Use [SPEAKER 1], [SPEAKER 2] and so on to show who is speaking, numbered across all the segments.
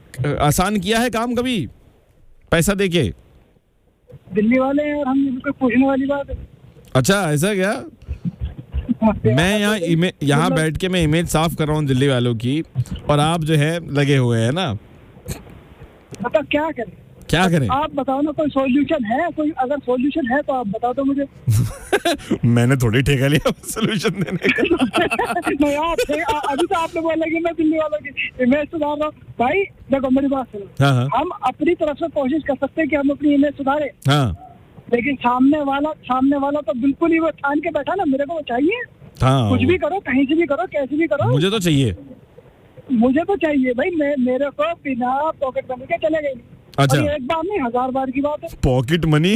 [SPEAKER 1] आसान किया है काम कभी पैसा देके?
[SPEAKER 2] दिल्ली वाले हैं और हम कोई पूछने वाली बात है।
[SPEAKER 1] अच्छा ऐसा क्या? मैं यहाँ बैठ के मैं इमेज साफ कर रहा हूँ दिल्ली वालों की, और आप जो है लगे हुए हैं ना।
[SPEAKER 2] बता क्या करें? आप बताओ ना, कोई सॉल्यूशन है? कोई अगर सॉल्यूशन है तो आप बता दो मुझे।
[SPEAKER 1] मैंने थोड़ी ठेका लिया सॉल्यूशन देने का।
[SPEAKER 2] नहीं आप अभी तो आपने बोला कि मैं दिल्ली वालों की इमेज सुधार रहा हूँ। भाई देखो मेरी बात सुनो।
[SPEAKER 1] हाँ।
[SPEAKER 2] हम अपनी तरफ से कोशिश कर सकते हैं कि हम अपनी इमेज सुधारें।
[SPEAKER 1] हाँ।
[SPEAKER 2] लेकिन सामने वाला तो बिल्कुल ही वो ठान के बैठा ना, मेरे को वो चाहिए।
[SPEAKER 1] हाँ।
[SPEAKER 2] कुछ भी करो, कहीं से भी करो, कैसे भी करो,
[SPEAKER 1] मुझे तो चाहिए
[SPEAKER 2] भाई। मेरे को बिना पॉकेट मनी के चले गए।
[SPEAKER 1] अच्छा।
[SPEAKER 2] एक बार नहीं 1000 बार की बात है।
[SPEAKER 1] Pocket money.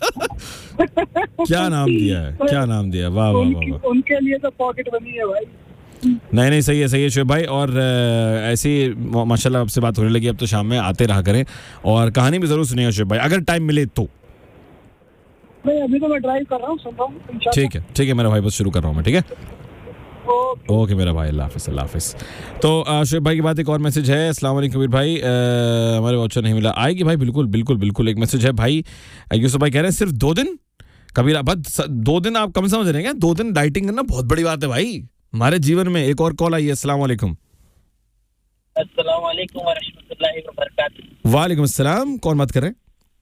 [SPEAKER 1] क्या नाम दिया है, वाह वाह वाह।
[SPEAKER 2] उनके लिए तो पॉकेट मनी है भाई।
[SPEAKER 1] नहीं सही है शुएब भाई। और ऐसी माशाल्लाह आपसे बात होने लगी, अब तो शाम में आते रहा करें और कहानी भी जरूर सुनिएगा शुएब भाई, अगर टाइम मिले तो।
[SPEAKER 2] नहीं अभी तो मैं ड्राइव कर रहा हूँ, सुन रहा हूँ।
[SPEAKER 1] ठीक है मेरा भाई, बस शुरू कर रहा हूँ मैं। ठीक है, ओके मेरा भाई, अल्लाह हाफिज़। तो शुएब भाई के बाद एक और मैसेज है। अस्सलाम वालेकुम कबीर भाई, हमारे वाउचर नहीं मिला, आएगी भाई, बिल्कुल। एक मैसेज है भाई, यूसुफ भाई कह रहे हैं सिर्फ 2 दिन कबीर, बस 2 दिन आप कम समझ रहे हैं? 2 दिन डाइटिंग करना बहुत बड़ी बात है भाई हमारे जीवन में। एक और कॉल आई है। अस्सलाम वालेकुम।
[SPEAKER 3] अस्सलाम वालेकुम व रहमतुल्लाहि व बरकातहू।
[SPEAKER 1] वालेकुम अस्सलाम, कौन बात कर रहे हैं?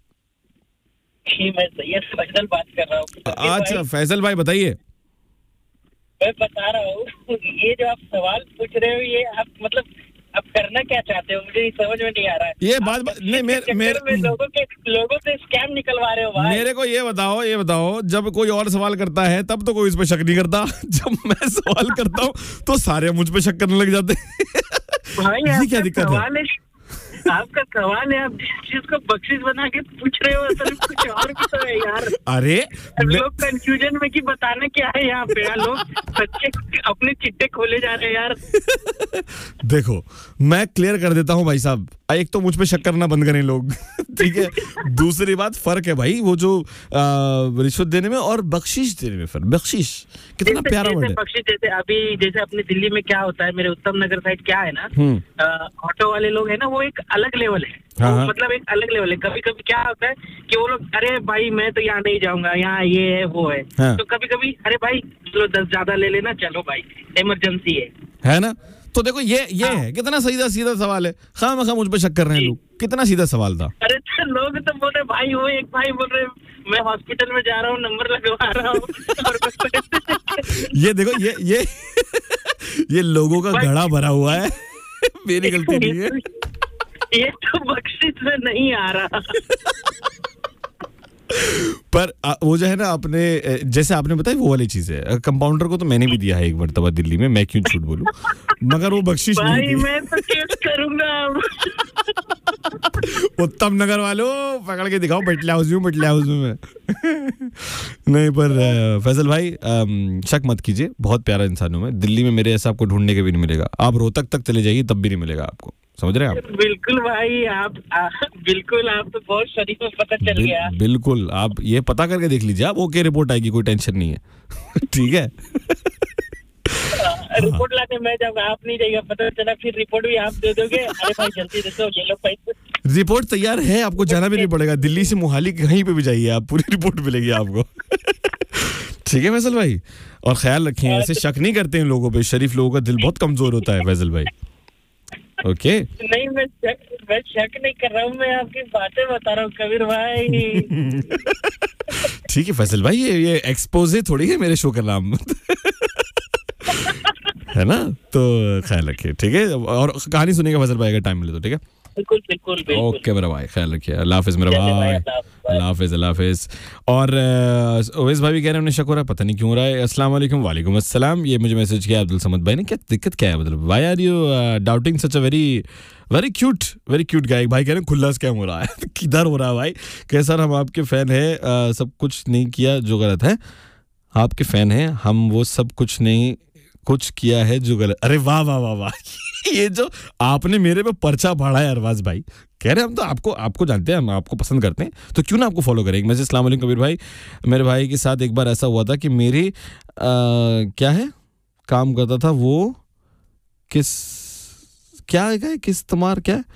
[SPEAKER 3] मैं सैयद फैसल बात कर रहा हूँ।
[SPEAKER 1] अच्छा फैसल भाई बताइए।
[SPEAKER 3] मैं बता रहा हूँ, ये जो आप सवाल पूछ रहे हो, ये आप मतलब आप करना क्या चाहते हो, मुझे समझ में नहीं आ रहा है।
[SPEAKER 1] ये बात नहीं, मेरे
[SPEAKER 3] लोगों से स्कैम निकलवा रहे हो भाई।
[SPEAKER 1] मेरे को ये बताओ, जब कोई और सवाल करता है तब तो कोई इस पे शक नहीं करता, जब मैं सवाल करता हूँ तो सारे मुझ पे शक करने लग जाते हैं।
[SPEAKER 3] भाई
[SPEAKER 1] ये क्या दिक्कत है?
[SPEAKER 3] आपका सवाल है, आप जिस चीज को बख्शिश बना के पूछ रहे हो, असल में कुछ और भी तो है यार।
[SPEAKER 1] अरे
[SPEAKER 3] लोग कंफ्यूजन में कि बताना क्या है यहाँ पे यार, लोग बच्चे अपने चिट्टे खोले जा रहे हैं यार।
[SPEAKER 1] देखो मैं क्लियर कर देता हूँ भाई साहब, एक तो मुझ पे शक करना बंद करें लोग। ठीक है, दूसरी बात फर्क है भाई वो जो रिश्वत देने में और बख्शिश देने में फर्क। बख्शिश कितना प्यारा वर्ड है।
[SPEAKER 3] बख्शिश जैसे अपने दिल्ली में क्या होता है, मेरे उत्तम नगर साइड क्या है ना, ऑटो वाले लोग है ना, वो एक अलग लेवल है।
[SPEAKER 1] हाँ।
[SPEAKER 3] मतलब एक अलग लेवल है। कभी कभी क्या होता है कि वो लोग, अरे भाई मैं तो यहाँ नहीं जाऊंगा, यहाँ ये है वो है।
[SPEAKER 1] हाँ।
[SPEAKER 3] तो कभी कभी अरे भाई चलो 10 ज्यादा ले लेना, चलो भाई इमरजेंसी है ना।
[SPEAKER 1] तो देखो ये है, कितना सीधा सवाल है। खामखा मुझ पे शक कर रहे हैं लोग, कितना सीधा सवाल था।
[SPEAKER 3] अरे लोग तो बोल रहे भाई, वो एक भाई बोल रहे मैं हॉस्पिटल में जा रहा हूँ, नंबर लगवा रहा हूँ।
[SPEAKER 1] ये देखो ये लोगों का घड़ा भरा हुआ है। मेरी गलती नहीं है।
[SPEAKER 3] ये तो बख्शिश में नहीं आ रहा।
[SPEAKER 1] पर वो जो है ना, आपने जैसे आपने बताया वो वाली चीज है। कंपाउंडर को तो मैंने भी दिया है एक मर्तबा दिल्ली में, मैं क्यों झूठ बोलूं, मगर वो बख्शिश नहीं दी।
[SPEAKER 3] मैं तो केस करूंगा।
[SPEAKER 1] उत्तम नगर वालों पकड़ के दिखाओ, बटला हाउस में। नहीं पर फैसल भाई शक मत कीजिए, बहुत प्यारा इंसान हूं मैं। दिल्ली में मेरे ऐसा आपको ढूंढने के भी नहीं मिलेगा। आप रोहतक तक चले जाइए तब भी नहीं मिलेगा आपको, समझ रहे हैं आप?
[SPEAKER 3] बिल्कुल भाई, बिल्कुल आप तो बहुत शरीफ में पता चल गया।
[SPEAKER 1] बिल्कुल आप ये पता करके देख लीजिए, आप ओके रिपोर्ट आएगी, कोई टेंशन नहीं है। ठीक है।
[SPEAKER 3] रिपोर्ट लाने मैं जाऊंगा, आप नहीं जाएगा, पता चला फिर रिपोर्ट भी आप दे दोगे। अरे भाई जल्दी दे दो, ये लो पैसे।
[SPEAKER 1] रिपोर्ट तैयार है, आपको जाना भी नहीं पड़ेगा। दिल्ली से मोहाली कहीं पे भी जाइए आप, पूरी रिपोर्ट मिलेगी आपको। ठीक है फैसल भाई, और ख्याल रखें ऐसे शक नहीं करते हैं लोगों पे। शरीफ लोगों का दिल बहुत कमजोर होता है फैसल भाई। ओके
[SPEAKER 3] नहीं, मैं शक नहीं कर रहा हूँ, मैं आपकी बातें बता रहा हूँ कबीर भाई।
[SPEAKER 1] ठीक है फैसल भाई, ये एक्सपोजे थोड़ी है मेरे शो का नाम। है ना, तो ख्याल रखिए। ठीक है, और कहानी सुनेगा फैसल भाई अगर टाइम मिले तो। ठीक है,
[SPEAKER 3] बिल्कुल।
[SPEAKER 1] ओके मेरा भाई, ख्याल रखिए। अल्लाह हाफिज मेरा भाई, अल्लाह हाफिज। और ओवैस भाई भी कह रहे हैं उन्हें शक हो रहा है, पता नहीं क्यों हो रहा है। अस्सलाम वालेकुम। वालेकुम अस्सलाम। ये मुझे मैसेज किया अब्दुल समद भाई ने, क्या दिक्कत क्या है, मतलब why are you doubting such a very cute गाय। भाई कह रहे हैं खुला स्कैम हो रहा है। किधर हो रहा है भाई? कह सर हम आपके फैन है, सब कुछ नहीं किया जो गलत है। आपके फैन है हम, वो सब कुछ नहीं कुछ किया है जो गलत। अरे वाह वाह वाह वाह। ये जो आपने मेरे पे पर्चा फाड़ा है अरबाज भाई, कह रहे हम तो आपको जानते हैं, हम आपको पसंद करते हैं, तो क्यों ना आपको फॉलो करें। मैसेज अस्सलाम वालेकुम कबीर भाई, मेरे भाई के साथ एक बार ऐसा हुआ था कि मेरी क्या है काम करता था वो, किस तुम्हार क्या